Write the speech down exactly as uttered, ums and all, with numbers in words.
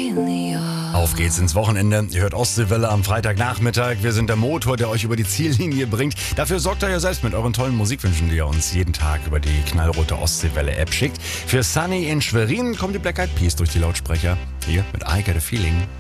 Auf geht's ins Wochenende. Ihr hört Ostseewelle am Freitagnachmittag. Wir sind der Motor, der euch über die Ziellinie bringt. Dafür sorgt ihr ja selbst mit euren tollen Musikwünschen, die ihr uns jeden Tag über die knallrote Ostseewelle-App schickt. Für Sunny in Schwerin kommt die Black Eyed Peas durch die Lautsprecher. Hier mit I Got a Feeling.